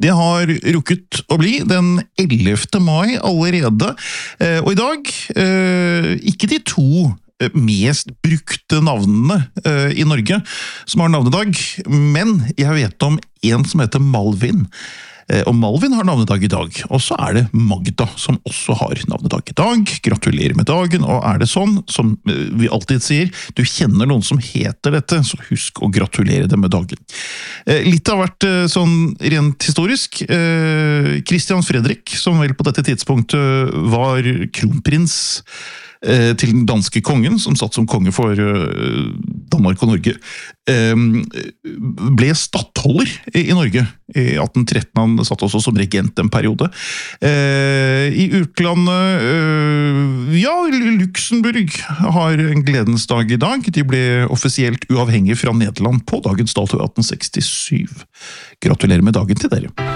Det har rukket å bli den 11. mai allerede, og i dag ikke de to mest brukte navnene i Norge som har navnedag, men jeg vet om en som heter Malvin. Og Malvin har navnedag i dag, og så det Magda som også har navnedag i dag. Gratulerer med dagen, og det sånn, som vi alltid sier, du kjenner noen som heter dette, så husk å gratulere dem med dagen. Litt har vært sånn rent historisk. Christian Fredrik, som vel på dette tidspunktet var kronprins til den danske kongen, som satt som konge for Danmark og Norge, ble stattholder i Norge i 1813. Han satt også som regent en periode. I utlandet, Luxembourg har en gledens dag i dag. De ble offisielt uavhengige fra Nederland på dagens dato 1867. Gratulerer med dagen til dere.